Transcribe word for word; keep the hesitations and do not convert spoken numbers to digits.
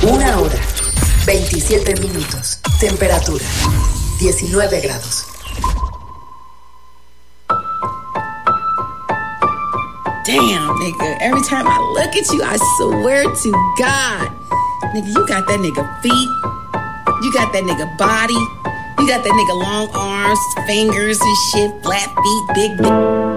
Una hora, veintisiete minutos. Temperatura, diecinueve grados. Damn, nigga. Every time I look at you, I swear to God. Nigga, you got that nigga feet. You got that nigga body. You got that nigga long arms, fingers and shit, flat feet, big dick.